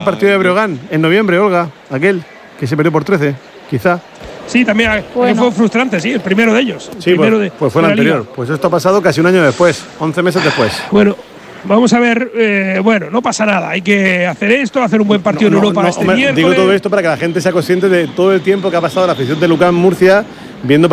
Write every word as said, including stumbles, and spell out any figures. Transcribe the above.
partido de Breogán en noviembre, Olga, aquel que se perdió por trece, quizá. Sí, también bueno. Fue frustrante, sí, el primero de ellos. El sí, primero pues, de, pues fue el anterior. Liga. Pues esto ha pasado casi un año después, once meses después. Bueno, vamos a ver, eh, bueno, no pasa nada, hay que hacer esto, hacer un buen partido no, en no, Europa no, este hombre, miércoles. Digo todo esto para que la gente sea consciente de todo el tiempo que ha pasado la afición de Lucán Murcia viendo